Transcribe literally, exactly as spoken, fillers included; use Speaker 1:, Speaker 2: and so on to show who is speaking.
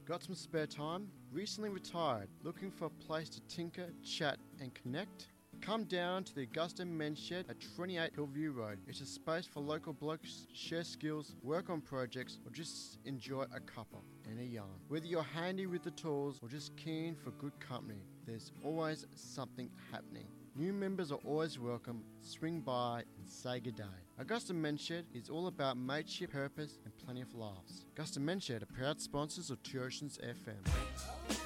Speaker 1: Got some spare time? Recently retired, looking for a place to tinker, chat and connect? Come down to the Augusta Men's Shed at twenty-eight Hillview Road. It's a space for local blokes to share skills, work on projects, or just enjoy a cuppa and a yarn. Whether you're handy with the tools or just keen for good company, there's always something happening. New members are always welcome. Swing by and say good day. Augusta Men's Shed is all about mateship, purpose, and plenty of laughs. Augusta Men's Shed are proud sponsors of Two Oceans F M.